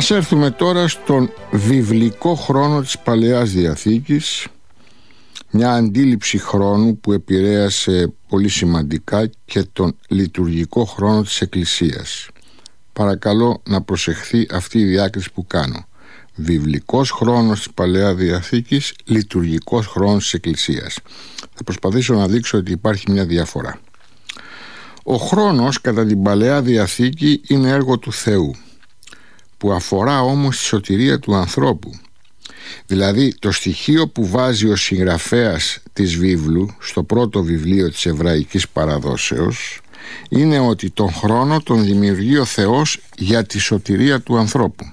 Ας έρθουμε τώρα στον βιβλικό χρόνο της Παλαιάς Διαθήκης, μια αντίληψη χρόνου που επηρέασε πολύ σημαντικά και τον λειτουργικό χρόνο της Εκκλησίας. Παρακαλώ να προσεχθεί αυτή η διάκριση που κάνω. Βιβλικός χρόνος της Παλαιάς Διαθήκης, λειτουργικός χρόνος της Εκκλησίας. Θα προσπαθήσω να δείξω ότι υπάρχει μια διαφορά. Ο χρόνος κατά την Παλαιά Διαθήκη είναι έργο του Θεού, που αφορά όμως τη σωτηρία του ανθρώπου. Δηλαδή το στοιχείο που βάζει ο συγγραφέας της βίβλου στο πρώτο βιβλίο της εβραϊκής παραδόσεως είναι ότι τον χρόνο τον δημιουργεί ο Θεός για τη σωτηρία του ανθρώπου.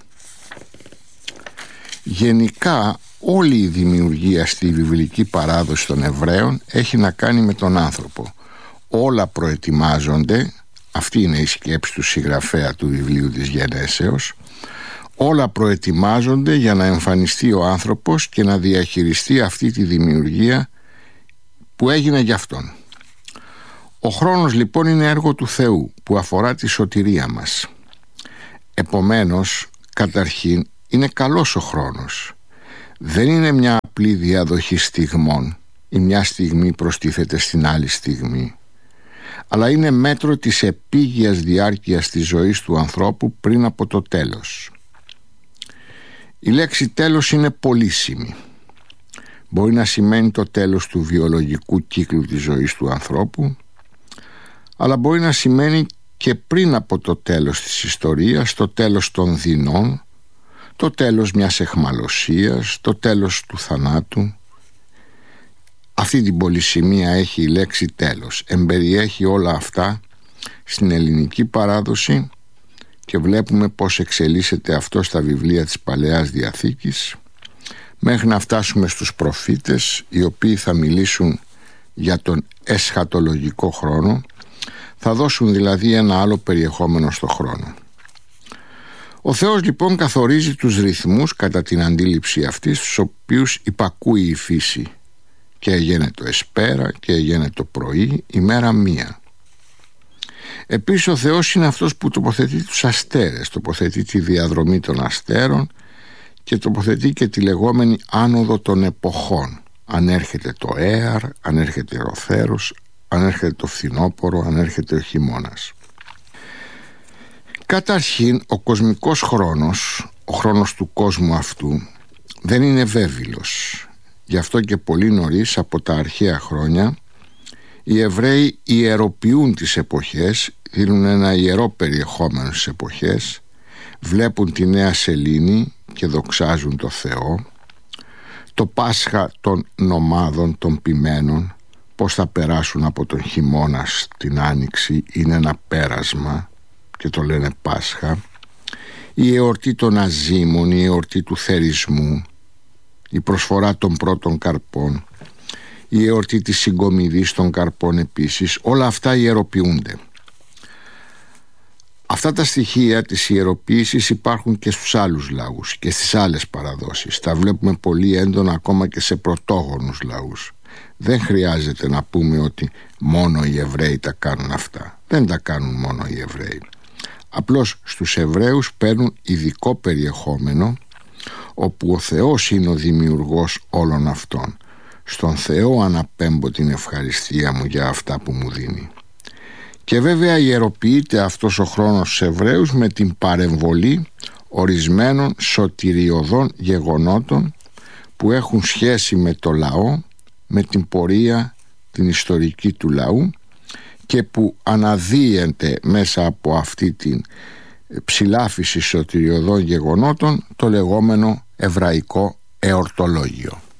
Γενικά όλη η δημιουργία στη βιβλική παράδοση των Εβραίων έχει να κάνει με τον άνθρωπο. Όλα προετοιμάζονται, αυτή είναι η σκέψη του συγγραφέα του βιβλίου της Γενέσεως, όλα προετοιμάζονται για να εμφανιστεί ο άνθρωπος και να διαχειριστεί αυτή τη δημιουργία που έγινε για αυτόν. Ο χρόνος λοιπόν είναι έργο του Θεού που αφορά τη σωτηρία μας. Επομένως, καταρχήν, είναι καλός ο χρόνος. Δεν είναι μια απλή διαδοχή στιγμών ή μια στιγμή προστίθεται στην άλλη στιγμή, αλλά είναι μέτρο της επίγειας διάρκειας της ζωής του ανθρώπου πριν από το τέλος. Η λέξη τέλος είναι πολύσιμη. Μπορεί να σημαίνει το τέλος του βιολογικού κύκλου της ζωής του ανθρώπου, αλλά μπορεί να σημαίνει και πριν από το τέλος της ιστορίας, το τέλος των δεινών, το τέλος μιας αιχμαλωσίας, το τέλος του θανάτου. Αυτή την πολυσημία έχει η λέξη τέλος. Εμπεριέχει όλα αυτά στην ελληνική παράδοση και βλέπουμε πώς εξελίσσεται αυτό στα βιβλία της Παλαιάς Διαθήκης, μέχρι να φτάσουμε στους προφήτες, οι οποίοι θα μιλήσουν για τον εσχατολογικό χρόνο, θα δώσουν δηλαδή ένα άλλο περιεχόμενο στο χρόνο. Ο Θεός λοιπόν καθορίζει τους ρυθμούς κατά την αντίληψη αυτή, στους οποίους υπακούει η φύση, και έγινε το εσπέρα και έγινε το πρωί, ημέρα μία. Επίσης ο Θεός είναι αυτός που τοποθετεί τους αστέρες, τοποθετεί τη διαδρομή των αστέρων και τοποθετεί και τη λεγόμενη άνοδο των εποχών. Αν έρχεται το Έαρ, αν έρχεται ο Θέρος, αν έρχεται το φθινόπωρο, αν έρχεται ο χειμώνας. Καταρχήν ο κοσμικός χρόνος, ο χρόνος του κόσμου αυτού, δεν είναι βέβυλος. Γι' αυτό και πολύ νωρίς από τα αρχαία χρόνια οι Εβραίοι ιεροποιούν τις εποχές, δίνουν ένα ιερό περιεχόμενο στις εποχές, βλέπουν τη Νέα Σελήνη και δοξάζουν το Θεό, το Πάσχα των νομάδων, των ποιμένων, πώς θα περάσουν από τον χειμώνα στην άνοιξη, είναι ένα πέρασμα και το λένε Πάσχα, η εορτή των αζύμων, η εορτή του θερισμού, η προσφορά των πρώτων καρπών, η εορτή της συγκομιδής των καρπών επίσης, όλα αυτά ιεροποιούνται. Αυτά τα στοιχεία της ιεροποίησης υπάρχουν και στους άλλους λαούς και στις άλλες παραδόσεις. Τα βλέπουμε πολύ έντονα ακόμα και σε πρωτόγονους λαούς. Δεν χρειάζεται να πούμε ότι μόνο οι Εβραίοι τα κάνουν αυτά. Δεν τα κάνουν μόνο οι Εβραίοι. Απλώς στους Εβραίους παίρνουν ειδικό περιεχόμενο, όπου ο Θεός είναι ο δημιουργός όλων αυτών. Στον Θεό αναπέμπω την ευχαριστία μου για αυτά που μου δίνει. Και βέβαια ιεροποιείται αυτός ο χρόνος στους Εβραίους με την παρεμβολή ορισμένων σωτηριωδών γεγονότων που έχουν σχέση με το λαό, με την πορεία την ιστορική του λαού και που αναδύεται μέσα από αυτή την ψηλάφιση σωτηριωδών γεγονότων το λεγόμενο εβραϊκό εορτολόγιο.